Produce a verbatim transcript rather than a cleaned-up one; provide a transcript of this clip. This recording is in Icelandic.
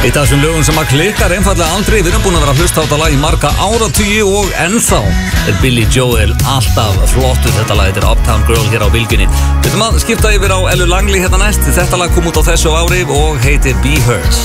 Eitt af þessum lögum sem að klikkar einfallega aldrei. Við erum búin að vera að hlusta á þetta lag í marga áratugi og ennþá er Billy Joel alltaf flottur. Þetta lag heitir Uptown Girl hér á Bylgjunni. Við ætlum að skipta yfir á Ellu Langley hérna næst. Þetta lag kom út á þessu ári og heitir Be Hers.